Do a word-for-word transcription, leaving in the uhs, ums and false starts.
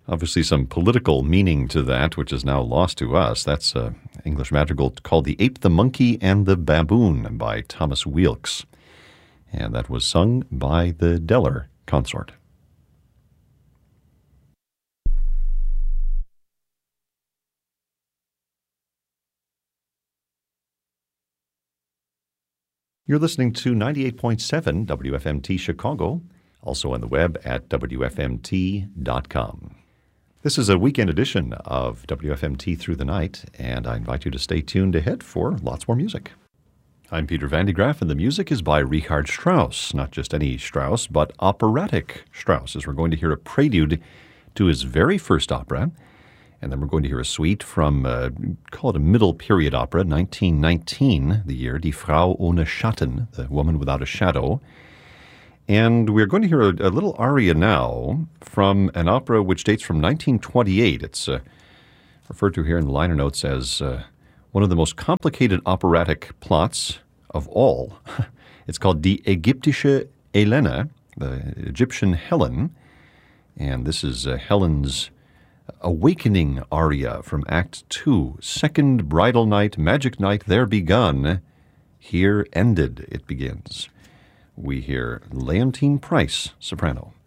Obviously some political meaning to that, which is now lost to us. That's an English madrigal called The Ape, the Monkey, and the Baboon by Thomas Weelkes. And that was sung by the Deller Consort. You're listening to ninety-eight point seven W F M T Chicago, also on the web at W F M T dot com. This is a weekend edition of W F M T Through the Night, and I invite you to stay tuned ahead for lots more music. I'm Peter Van de Graaff, and the music is by Richard Strauss. Not just any Strauss, but operatic Strauss, as we're going to hear a prelude to his very first opera. And then we're going to hear a suite from, uh, call it a middle period opera, nineteen nineteen, the year, Die Frau ohne Schatten, the woman without a shadow. And we're going to hear a, a little aria now from an opera which dates from nineteen twenty-eight. It's uh, referred to here in the liner notes as uh, one of the most complicated operatic plots of all. It's called Die Ägyptische Helene, the Egyptian Helen. And this is uh, Helen's awakening aria from Act Two, Second Bridal Night, Magic Night there begun, here ended it begins. We hear Leontine Price, soprano.